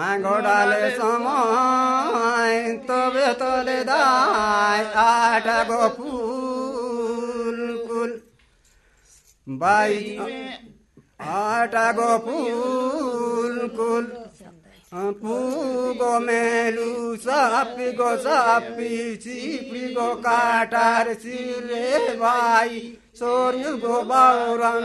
ঘোড়ালে সময় তবে তলে দায় আটা গো ফুল কুল বাই আটা গো ফুল কুল পুগো মেলু সাপি গো সাপি চিপি গো কাটার সিলে ভাই সোর গো বাউরান